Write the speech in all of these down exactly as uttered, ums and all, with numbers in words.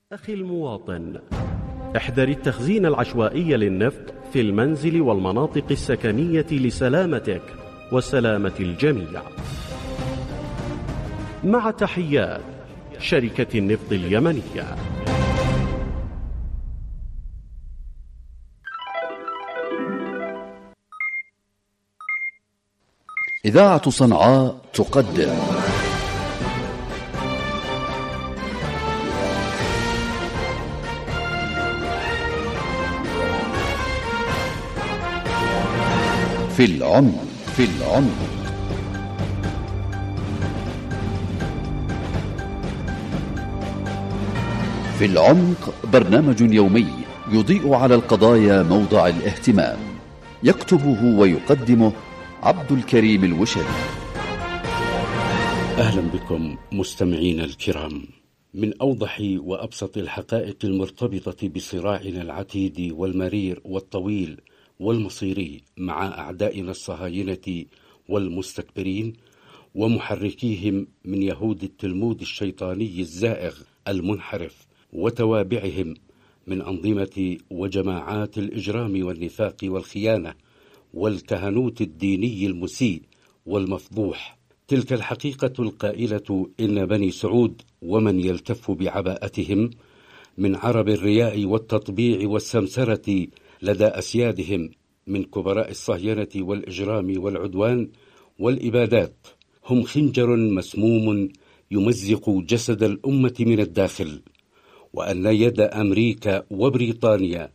أخي المواطن، احذر التخزين العشوائي للنفط في المنزل والمناطق السكنية لسلامتك وسلامة الجميع. مع تحيات شركة النفط اليمنية. إذاعة صنعاء تقدم في العمق في العمق في العمق برنامج يومي يضيء على القضايا موضع الاهتمام، يكتبه ويقدمه عبد الكريم الوشري. أهلا بكم مستمعين الكرام. من أوضح وأبسط الحقائق المرتبطة بصراعنا العتيد والمرير والطويل والمصيري مع أعدائنا الصهاينة والمستكبرين ومحركيهم من يهود التلمود الشيطاني الزائغ المنحرف وتوابعهم من أنظمة وجماعات الإجرام والنفاق والخيانة والكهنوت الديني المسيء والمفضوح. تلك الحقيقة القائلة إن بني سعود ومن يلتف بعباءتهم من عرب الرياء والتطبيع والسمسرة لدى أسيادهم من كبراء الصهينة والإجرام والعدوان والإبادات هم خنجر مسموم يمزق جسد الأمة من الداخل، وأن يد أمريكا وبريطانيا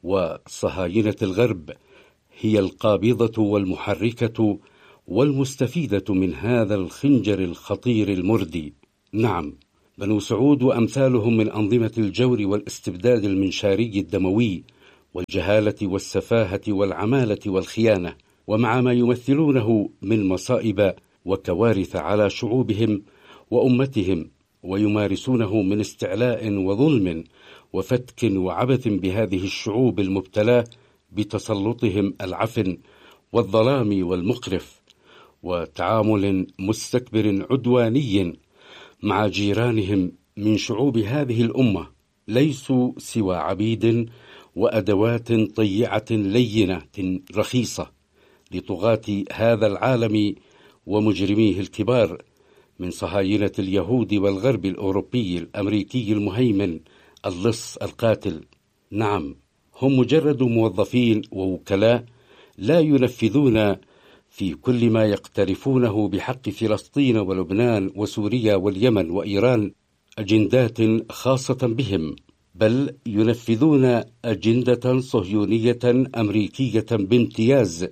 وصهاينة الغرب هي القابضة والمحركة والمستفيدة من هذا الخنجر الخطير المردي. نعم، بنو سعود وأمثالهم من أنظمة الجور والاستبداد المنشاري الدموي والجهالة والسفاهة والعمالة والخيانة، ومع ما يمثلونه من مصائب وكوارث على شعوبهم وأمتهم ويمارسونه من استعلاء وظلم وفتك وعبث بهذه الشعوب المبتلاة بتسلطهم العفن والظلام والمقرف، وتعامل مستكبر عدواني مع جيرانهم من شعوب هذه الأمة ليسوا سوى عبيد وأدوات طيعة لينة رخيصة لطغاة هذا العالم ومجرميه الكبار من صهاينة اليهود والغرب الأوروبي الأمريكي المهيمن اللص القاتل. نعم، هم مجرد موظفين ووكلاء لا ينفذون في كل ما يقترفونه بحق فلسطين ولبنان وسوريا واليمن وإيران أجندات خاصة بهم، بل ينفذون أجندة صهيونية أمريكية بامتياز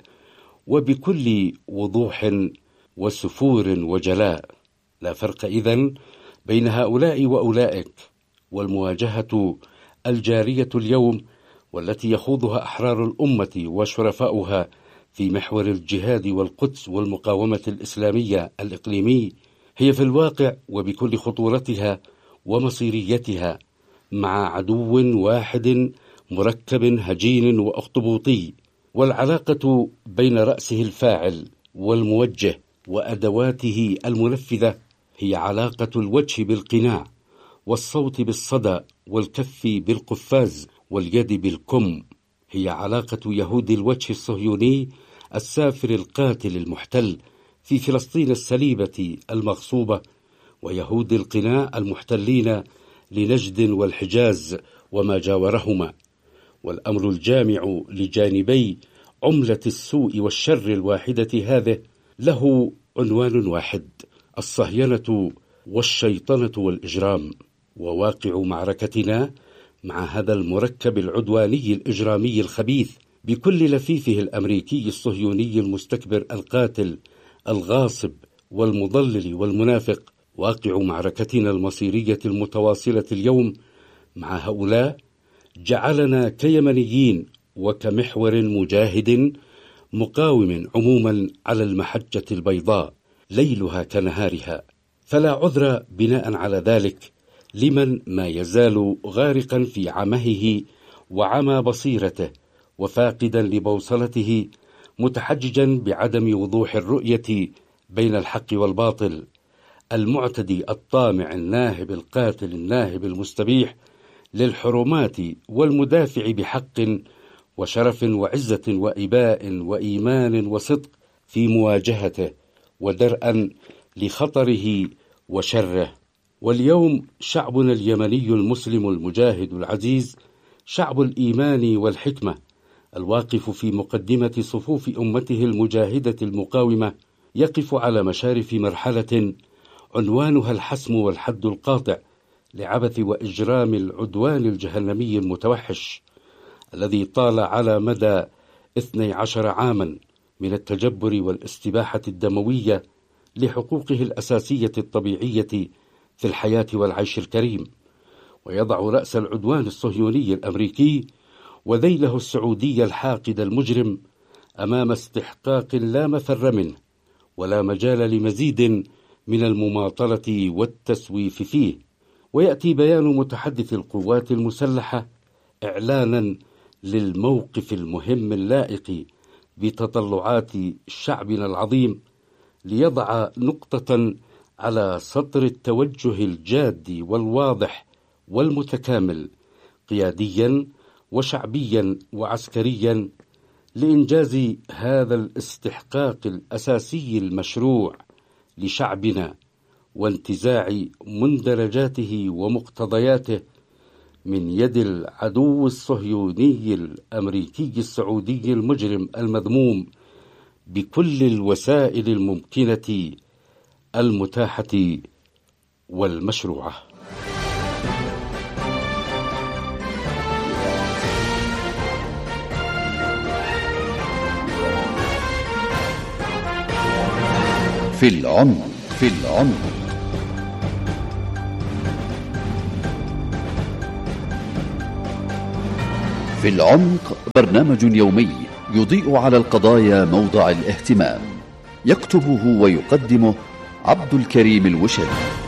وبكل وضوح وسفور وجلاء. لا فرق إذن بين هؤلاء وأولئك، والمواجهة الجارية اليوم والتي يخوضها أحرار الأمة وشرفاؤها في محور الجهاد والقدس والمقاومة الإسلامية الإقليمي هي في الواقع وبكل خطورتها ومصيريتها مع عدو واحد مركب هجين وأخطبوطي، والعلاقة بين رأسه الفاعل والموجه وأدواته المنفذة هي علاقة الوجه بالقناع والصوت بالصدى والكف بالقفاز واليد بالكم. هي علاقة يهود الوجه الصهيوني السافر القاتل المحتل في فلسطين السليبة المغصوبة، ويهود القناع المحتلين لنجد والحجاز وما جاورهما. والأمر الجامع لجانبي عملة السوء والشر الواحدة هذه له عنوان واحد: الصهينة والشيطنة والإجرام. وواقع معركتنا مع هذا المركب العدواني الإجرامي الخبيث بكل لفيفه الأمريكي الصهيوني المستكبر القاتل الغاصب والمضلل والمنافق، واقع معركتنا المصيرية المتواصلة اليوم مع هؤلاء جعلنا كيمنيين وكمحور مجاهد مقاوم عموما على المحجة البيضاء ليلها كنهارها. فلا عذر بناء على ذلك لمن ما يزال غارقا في عمهه وعمى بصيرته وفاقدا لبوصلته، متحججا بعدم وضوح الرؤية بين الحق والباطل، المعتدي الطامع الناهب القاتل الناهب المستبيح للحرمات والمدافع بحق وشرف وعزة وإباء وإيمان وصدق في مواجهته ودرءا لخطره وشره. واليوم شعبنا اليمني المسلم المجاهد العزيز شعب الإيمان والحكمة الواقف في مقدمة صفوف أمته المجاهدة المقاومة، يقف على مشارف مرحلة عنوانها الحسم والحد القاطع لعبث وإجرام العدوان الجهنمي المتوحش الذي طال على مدى اثني عشر عاما من التجبر والاستباحة الدموية لحقوقه الأساسية الطبيعية في الحياة والعيش الكريم، ويضع رأس العدوان الصهيوني الأمريكي وذيله السعودي الحاقد المجرم أمام استحقاق لا مفر منه ولا مجال لمزيد من المماطلة والتسويف فيه. ويأتي بيان متحدث القوات المسلحة إعلانا للموقف المهم اللائق بتطلعات شعبنا العظيم، ليضع نقطة على سطر التوجه الجاد والواضح والمتكامل قياديا وشعبيا وعسكريا لإنجاز هذا الاستحقاق الأساسي المشروع لشعبنا وانتزاع مندرجاته ومقتضياته من يد العدو الصهيوني الأمريكي السعودي المجرم المذموم بكل الوسائل الممكنة المتاحة والمشروعة. في العمق في العمق في العمق برنامج يومي يضيء على القضايا موضع الاهتمام، يكتبه ويقدمه عبد الكريم الوشري.